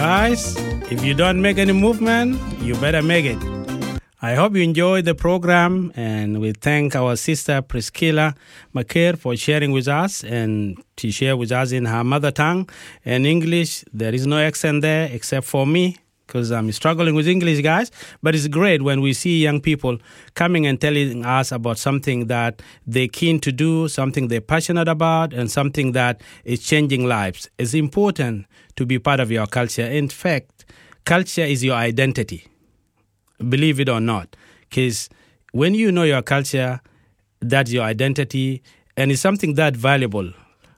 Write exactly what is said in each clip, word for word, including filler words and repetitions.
Guys, if you don't make any movement, you better make it. I hope you enjoy the program, and we thank our sister Priscilla McCare for sharing with us and to share with us in her mother tongue and English. There is no accent there except for me, because I'm struggling with English, guys. But it's great when we see young people coming and telling us about something that they're keen to do, something they're passionate about, and something that is changing lives. It's important to be part of your culture. In fact, culture is your identity, believe it or not. Because when you know your culture, that's your identity, and it's something that valuable.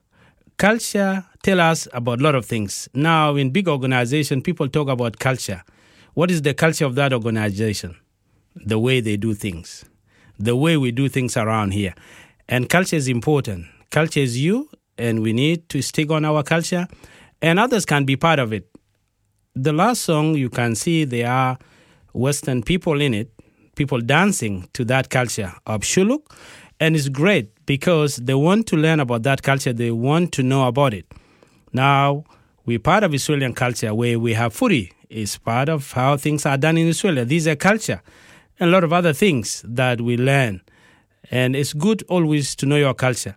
Culture tell us about a lot of things. Now, in big organization, people talk about culture. What is the culture of that organization? The way they do things, the way we do things around here. And culture is important. Culture is you, and we need to stick on our culture, and others can be part of it. The last song, you can see there are Western people in it, people dancing to that culture of Shuluk. And it's great because they want to learn about that culture. They want to know about it. Now, we're part of Australian culture where we have footy. It's part of how things are done in Australia. These are culture and a lot of other things that we learn. And it's good always to know your culture.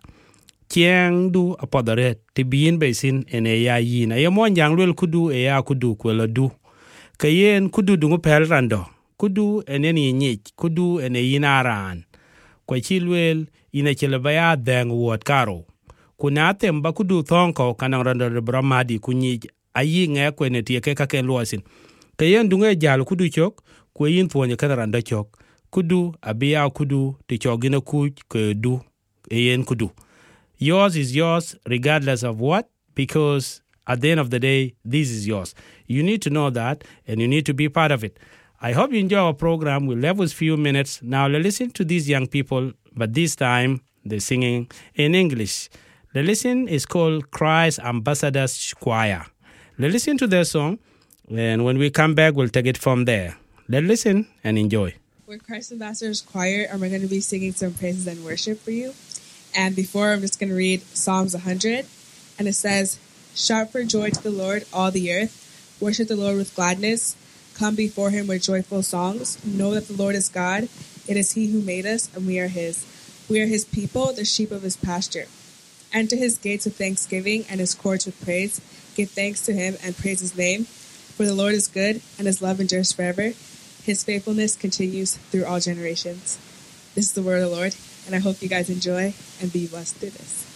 Kiang du apodare te bien basin en e ya yin. Ay mo yang lul kudu e ya kudu kwelo du. Kayen kudu dungu pel rando. Kudu eneni nyich. Kudu ene yinaran. Kwa chilwel ina chilabaya deng wot karo. Kuna temba kudu thonko kanang rando bramadi kunyi ayi nge kwene tieke kake luasin. Kayen dunga jal kudu chok, kwe yin thwanya kana rando chok. Kudu abia kudu te chogina kuch ke du eyen kudu. Yours is yours regardless of what, because at the end of the day, this is yours. You need to know that, and you need to be part of it. I hope you enjoy our program. We'll have a few minutes. Now, let's listen to these young people, but this time they're singing in English. The listen is called Christ Ambassadors Choir. Let's listen to their song, and when we come back, we'll take it from there. Let's listen and enjoy. We're Christ Ambassadors Choir, and we're going to be singing some praises and worship for you. And before, I'm just going to read Psalms one hundred, and it says, "Shout for joy to the Lord, all the earth. Worship the Lord with gladness. Come before him with joyful songs. Know that the Lord is God. It is he who made us, and we are his. We are his people, the sheep of his pasture. Enter his gates with thanksgiving and his courts with praise. Give thanks to him and praise his name. For the Lord is good, and his love endures forever. His faithfulness continues through all generations." This is the word of the Lord, and I hope you guys enjoy and be blessed through this.